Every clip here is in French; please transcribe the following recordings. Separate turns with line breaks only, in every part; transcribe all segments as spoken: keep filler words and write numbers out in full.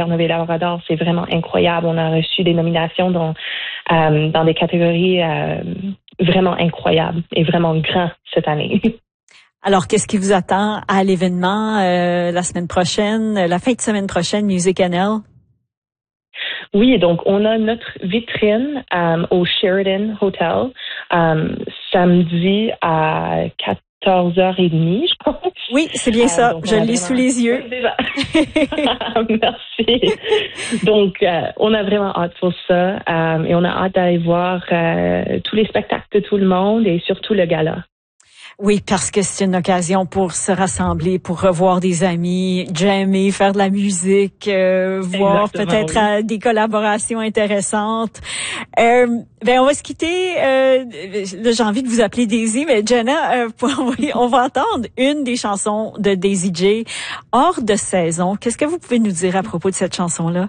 Terre-Neuve et Labrador, c'est vraiment incroyable. On a reçu des nominations dans, euh, dans des catégories euh, vraiment incroyables et vraiment grands cette année.
Alors, qu'est-ce qui vous attend à l'événement euh, la semaine prochaine, la fin de semaine prochaine, Music N L?
Oui, donc on a notre vitrine euh, au Sheraton Hotel euh, samedi à quatorze heures trente, je pense.
Oui, c'est bien ça.
Euh,
Je l'ai sous les yeux.
Oui, c'est ça. Merci. Donc, euh, on a vraiment hâte pour ça euh, et on a hâte d'aller voir euh, tous les spectacles de tout le monde et surtout le gala.
Oui, parce que c'est une occasion pour se rassembler, pour revoir des amis, jammer, faire de la musique, euh, voir peut-être
oui.
euh, des collaborations intéressantes. Euh, ben on va se quitter. Euh, j'ai envie de vous appeler Daisy, mais Jenna, euh, on va entendre une des chansons de Daisy J, Hors de saison. Qu'est-ce que vous pouvez nous dire à propos de cette chanson-là?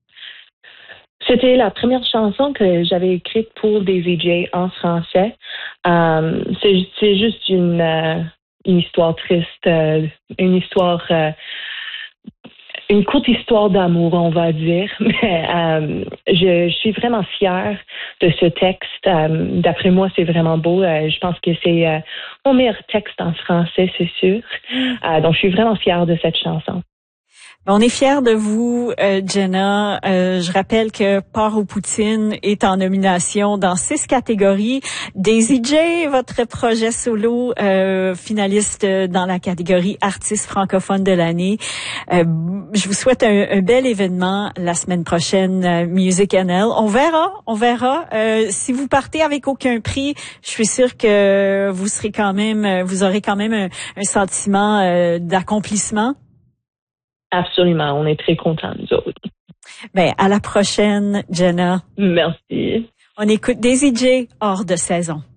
C'était la première chanson que j'avais écrite pour Daisy J en français. Euh, c'est, c'est juste une, euh, une histoire triste, euh, une histoire, euh, une courte histoire d'amour, on va dire. Mais euh, je, je suis vraiment fière de ce texte. Euh, d'après moi, c'est vraiment beau. Euh, je pense que c'est euh, mon meilleur texte en français, c'est sûr. Euh, donc, je suis vraiment fière de cette chanson.
On est fiers de vous, euh, Jenna. Euh, je rappelle que Part aux Poutines est en nomination dans six catégories. Daisy J, votre projet solo, euh, finaliste dans la catégorie artiste francophone de l'année. Euh, je vous souhaite un, un bel événement la semaine prochaine, euh, Music N L. On verra, on verra. Euh, si vous partez avec aucun prix, je suis sûre que vous serez quand même, vous aurez quand même un, un sentiment euh, d'accomplissement.
Absolument, on est très contents, nous autres.
Ben, à la prochaine, Jenna.
Merci.
On écoute Daisy J, Hors de saison.